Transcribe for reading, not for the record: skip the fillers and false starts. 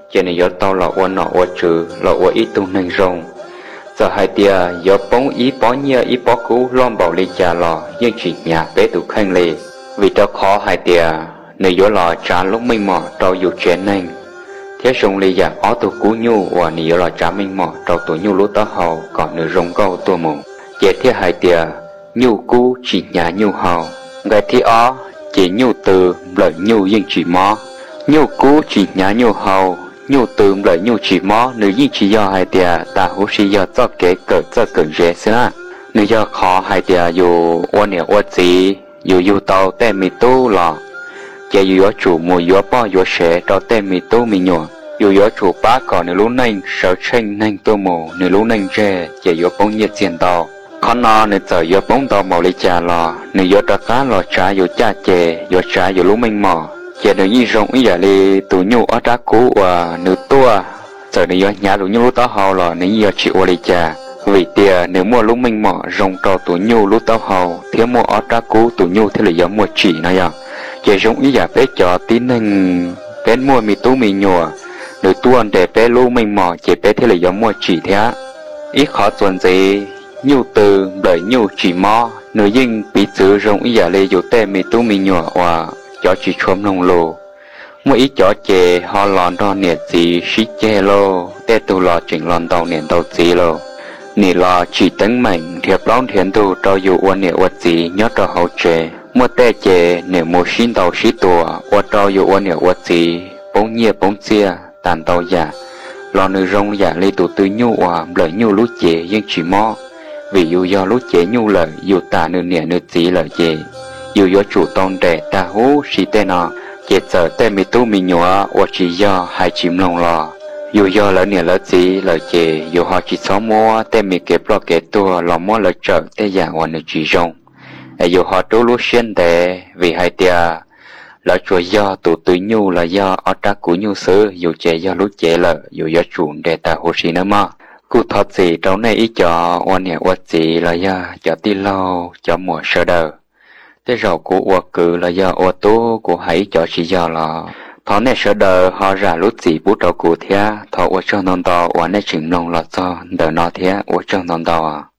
cho nên gió tao là oan nọ oan trừ là oan ít tung nâng rong giờ hai tia gió bóng ý bó nhia ý bó cũ lom bảo lì trà lò nhưng chỉ nhà bé tụ khanh lì vì tao khó hai tia nơi gió lò trả lúc mình mò tao dù chén nâng thế sông lì giả ó tụ cú nhu và nì gió lò trả mình mò tao tụ nhu lú tao hầu còn nửa rong câu tụ mù chế thế hai tia nhu cú chỉ nhà nhu hầu ngày thi ó chỉ nhu từ lời nhu nhưng chỉ mó nhu cú chỉ nhà nhu hầu nhu từ lời nhu chỉ mó nữ nhưng chỉ do hai tia ta hú sĩ do cho kế cỡ cho cỡ dễ xưa nữ do khó hai tia dù oan nè oan gì dù tàu tên mi tu lò chỉ dù có chủ mùa gió bao gió sẻ tàu tên mi tu mi nhọ dù có chủ bá còn nữ lú nành sợ tranh nành tu mù nữ lú nành dễ chỉ gió bóng nhiệt tiền tàu con nó nữ giờ gió bóng tàu màu lì trà lò nữ gió ta cá lò trà gió cha chè gió trà gió lú mình mò chỉ nữ y rong y giả li tụ nhu ở đá cũ và nữ tua giờ nữ gió nhà lú nhu lú tao hầu lò nữ gió chịu lì trà vì tia nếu mua lú mình mò rong tàu tụ nhu lú tao hầu thiếu mua ở đá cũ tụ nhu thế là gió mua chỉ nó ya chỉ rong y giả bé cho tín hình bé mua mi tú mi nhùa nữ tuôn để bé lú mình mò chỉ bé thế là gió mua chỉ thế ít khó tuần gì nhu từ đời nhu chỉ mò nữ dinh bị chữ rong y giả li dù tê mi tú mi nhùa và cho chỉ chôm nông lô mỗi ít cho chè họ lòn đo nhiệt gì xí chè lô tê tu lò chỉnh lòn tàu nhiệt tàu gì lô nỉ lò chỉ tấn mạnh thiệp lóng thiền tu cho dù uốn nhiệt uất gì nhớ cho hậu chè mua tê chè nỉ mua xin tàu xí tùa uất cho dù uốn nhiệt uất gì bóng nhiệt bóng chia tàn tàu giả lò nữ rong giả li tụ tư nhu hòa lời nhu lú chè nhưng chỉ mò vì dù do lú chè nhu lời dù tà nữ nhiệt nữ gì lời chè dù do chủ tôn để ta hú xí tê nọ chế giờ tê mi tu mi nhua và chỉ do hai chim lông lò dù do lỡ nè lỡ gì lỡ chè dù họ chỉ sống mua tê mi kẹp lo kẹp tua lò mua lỡ trợ tê giả và nữ chỉ rong dù họ trú lú xuyên tê vì hai tia lỡ chùa do tụ tư nhu là do ở trá của nhu sứ dù chè do lú chè lỡ dù do chủ để ta hú xí nữa mà cụ thật gì trong này ý cho oan nè oan gì là do cho tí lâu cho mùa sơ đờ thế rồi của ua cử là do ua tố của hãy cho chỉ do là thọ này sợ đờ họ ra lúc gì bút đầu cụ thea thọ ua cho non to ua này chừng nông là cho đờ nó thea ua cho non to